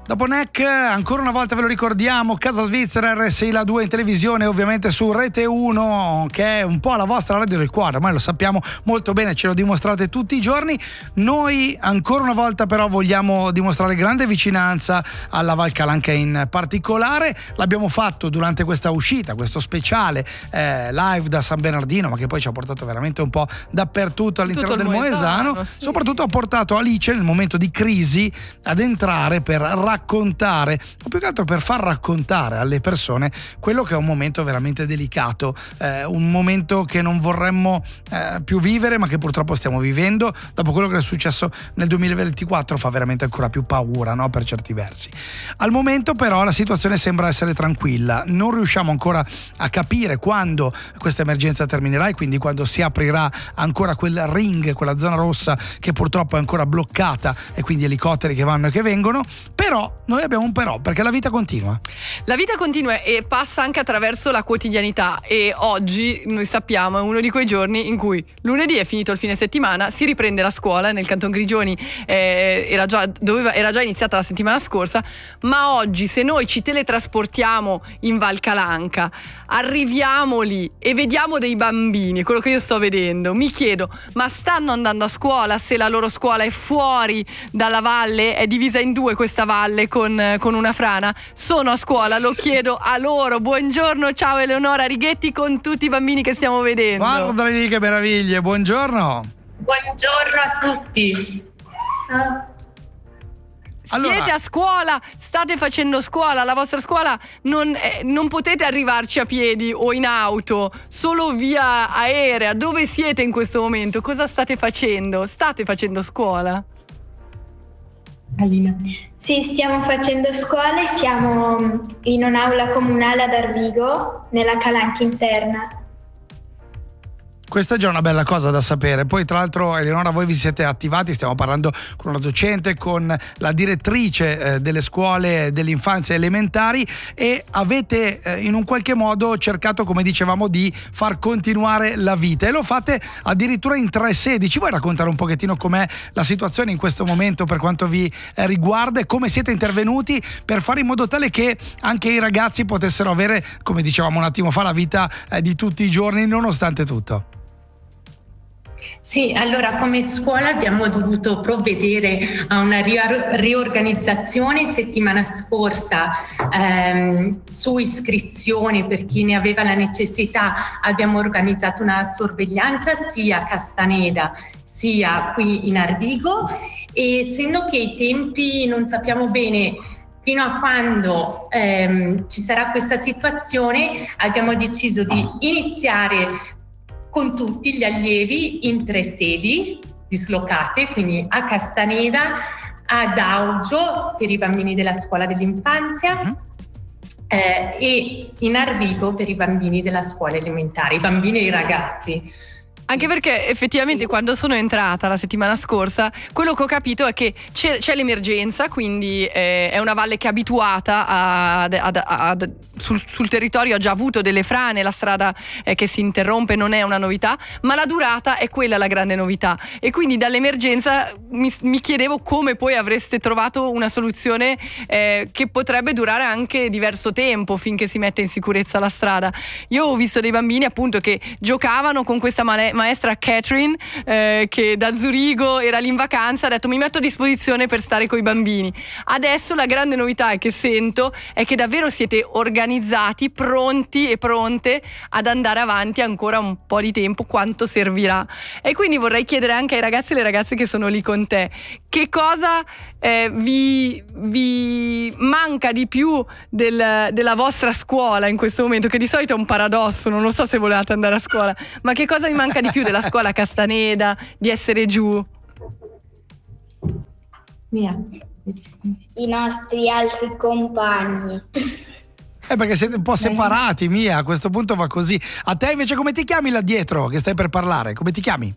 Dopo NEC, ancora una volta ve lo ricordiamo, Casa Svizzera, RSI La 2 in televisione, ovviamente su Rete 1, che è un po' la vostra radio del cuore, ormai lo sappiamo molto bene, ce lo dimostrate tutti i giorni. Noi ancora una volta però vogliamo dimostrare grande vicinanza alla Val Calanca in particolare. L'abbiamo fatto durante questa uscita, questo speciale live da San Bernardino, ma che poi ci ha portato veramente un po' dappertutto all'interno del Moesano. Sì. Soprattutto ha portato Alice nel momento di crisi ad entrare per raccontare, o più che altro per far raccontare alle persone quello che è un momento veramente delicato, un momento che non vorremmo più vivere, ma che purtroppo stiamo vivendo. Dopo quello che è successo nel 2024 fa veramente ancora più paura, no? Per certi versi. Al momento però la situazione sembra essere tranquilla, non riusciamo ancora a capire quando questa emergenza terminerà e quindi quando si aprirà ancora quel ring, quella zona rossa che purtroppo è ancora bloccata, e quindi elicotteri che vanno e che vengono. Però noi abbiamo un però, perché la vita continua. La vita continua e passa anche attraverso la quotidianità, e oggi noi sappiamo è uno di quei giorni in cui lunedì è finito il fine settimana, si riprende la scuola. Nel Canton Grigioni era già iniziata la settimana scorsa, ma oggi se noi ci teletrasportiamo in Val Calanca, arriviamo lì e vediamo dei bambini, quello che io sto vedendo, mi chiedo, ma stanno andando a scuola? Se la loro scuola è fuori dalla valle, è divisa in due questa valle con una frana, sono a scuola? Lo chiedo a loro. Buongiorno, ciao Eleonora Righetti con tutti i bambini che stiamo vedendo. Guarda lì che meraviglie, buongiorno. Buongiorno a tutti. Allora, siete a scuola, state facendo scuola, la vostra scuola non potete arrivarci a piedi o in auto, solo via aerea. Dove siete in questo momento? Cosa state facendo? State facendo scuola? Alina. Sì, stiamo facendo scuola e siamo in un'aula comunale ad Arvigo, nella Calanca interna. Questa è già una bella cosa da sapere. Poi tra l'altro, Eleonora, voi vi siete attivati, stiamo parlando con una docente, con la direttrice delle scuole dell'infanzia elementari, e avete in un qualche modo cercato, come dicevamo, di far continuare la vita, e lo fate addirittura in 3 sedi. Ci vuoi raccontare un pochettino com'è la situazione in questo momento per quanto vi riguarda, e come siete intervenuti per fare in modo tale che anche i ragazzi potessero avere, come dicevamo un attimo fa, la vita di tutti i giorni nonostante tutto? Sì, allora come scuola abbiamo dovuto provvedere a una riorganizzazione settimana scorsa su iscrizione per chi ne aveva la necessità. Abbiamo organizzato una sorveglianza sia a Castaneda sia qui in Arvigo, e essendo che i tempi non sappiamo bene fino a quando ci sarà questa situazione, abbiamo deciso di iniziare con tutti gli allievi in 3 sedi dislocate, quindi a Castaneda, ad Augio per i bambini della scuola dell'infanzia e in Arvigo per i bambini della scuola elementare, i bambini e i ragazzi. Anche perché effettivamente quando sono entrata la settimana scorsa, quello che ho capito è che c'è l'emergenza, quindi è una valle che è abituata sul territorio, ha già avuto delle frane, la strada che si interrompe non è una novità, ma la durata è quella la grande novità. E quindi dall'emergenza mi chiedevo come poi avreste trovato una soluzione che potrebbe durare anche diverso tempo finché si mette in sicurezza la strada. Io ho visto dei bambini appunto che giocavano con questa maestra Catherine che da Zurigo era lì in vacanza, ha detto mi metto a disposizione per stare coi bambini. Adesso la grande novità che sento è che davvero siete organizzati, pronti e pronte ad andare avanti ancora un po' di tempo, quanto servirà. E quindi vorrei chiedere anche ai ragazzi e alle ragazze che sono lì con te, che cosa vi manca di più della vostra scuola in questo momento, che di solito è un paradosso, non lo so se volete andare a scuola, ma che cosa vi manca di più della scuola a Castaneda, di essere giù? I nostri altri compagni. Perché siete un po' separati, Mia, a questo punto va così. A te invece come ti chiami là dietro, che stai per parlare? Come ti chiami?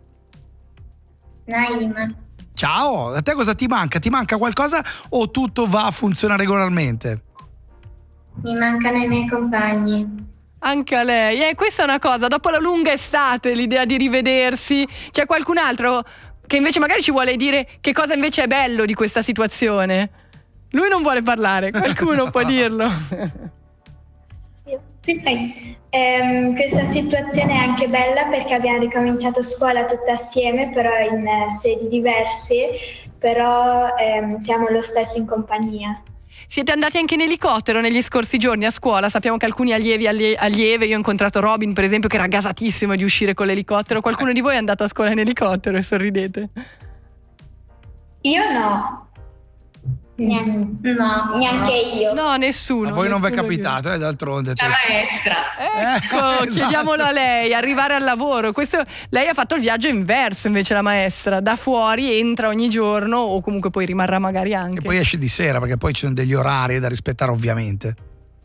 Naima. Ciao, a te cosa ti manca? Ti manca qualcosa o tutto va a funzionare regolarmente? Mi mancano i miei compagni. Anche a lei. Questa è una cosa, dopo la lunga estate, l'idea di rivedersi, c'è qualcun altro che invece magari ci vuole dire che cosa invece è bello di questa situazione? Lui non vuole parlare, qualcuno può dirlo. Sì. Questa situazione è anche bella perché abbiamo ricominciato scuola tutte assieme, però in sedi diverse, però siamo lo stesso in compagnia. Siete andati anche in elicottero negli scorsi giorni a scuola? Sappiamo che alcuni allieve, io ho incontrato Robin per esempio che era gasatissimo di uscire con l'elicottero. Qualcuno di voi è andato a scuola in elicottero e sorridete? Io no. Neanche io. No, nessuno. A voi non vi è nessuno capitato, d'altronde. La maestra. Ecco, Esatto. chiediamolo a lei, arrivare al lavoro. Lei ha fatto il viaggio inverso invece la maestra, da fuori entra ogni giorno o comunque poi rimarrà magari anche. E poi esce di sera perché poi ci sono degli orari da rispettare ovviamente.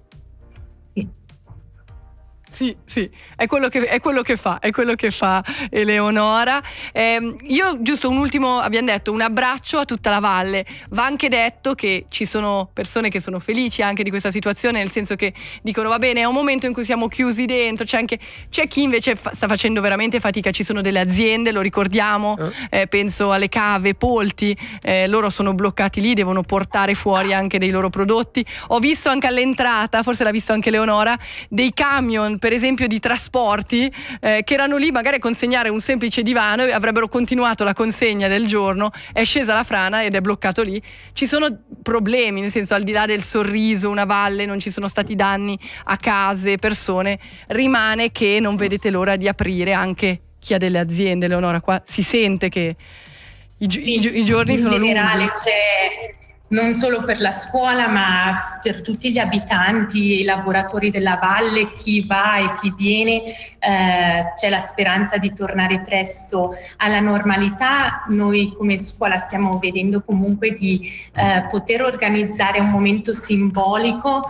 Sì, è quello che fa Eleonora. Io giusto un ultimo, abbiamo detto un abbraccio a tutta la valle. Va anche detto che ci sono persone che sono felici anche di questa situazione, nel senso che dicono va bene, è un momento in cui siamo chiusi dentro, c'è chi invece sta facendo veramente fatica, ci sono delle aziende, lo ricordiamo, penso alle cave, Polti, loro sono bloccati lì, devono portare fuori anche dei loro prodotti. Ho visto anche all'entrata, forse l'ha visto anche Eleonora, dei camion per esempio di trasporti che erano lì magari a consegnare un semplice divano e avrebbero continuato la consegna del giorno, è scesa la frana ed è bloccato lì. Ci sono problemi, nel senso, al di là del sorriso, una valle, non ci sono stati danni a case, persone, rimane che non vedete l'ora di aprire anche chi ha delle aziende. Eleonora, qua si sente che i giorni sono lunghi. In generale c'è, non solo per la scuola ma per tutti gli abitanti, i lavoratori della valle, chi va e chi viene, c'è la speranza di tornare presto alla normalità. Noi come scuola stiamo vedendo comunque di poter organizzare un momento simbolico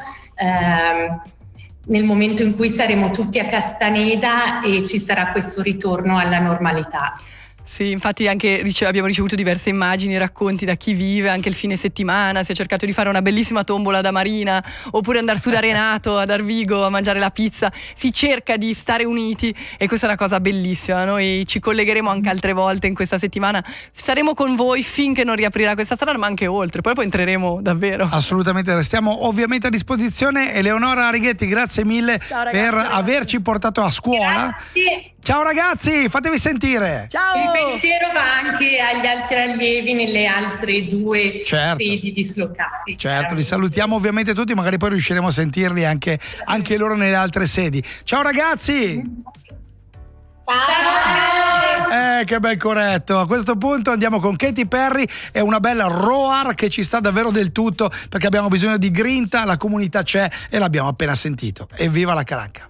nel momento in cui saremo tutti a Castaneda e ci sarà questo ritorno alla normalità. Sì, infatti anche abbiamo ricevuto diverse immagini e racconti da chi vive, anche il fine settimana si è cercato di fare una bellissima tombola da Marina oppure andare su da Renato ad Arvigo a mangiare la pizza. Si cerca di stare uniti e questa è una cosa bellissima. Noi ci collegheremo anche altre volte in questa settimana, saremo con voi finché non riaprirà questa strada ma anche oltre, poi entreremo davvero. Assolutamente, restiamo ovviamente a disposizione. Eleonora Righetti, grazie mille per averci portato a scuola. Grazie. Ciao ragazzi, fatevi sentire. Ciao! Il pensiero va anche agli altri allievi nelle altre due sedi dislocate. Certo, li salutiamo ovviamente tutti, magari poi riusciremo a sentirli anche loro nelle altre sedi. Ciao ragazzi! Ciao! Che bel corretto. A questo punto andiamo con Katy Perry e una bella Roar che ci sta davvero del tutto perché abbiamo bisogno di grinta, la comunità c'è e l'abbiamo appena sentito. Evviva la Calanca!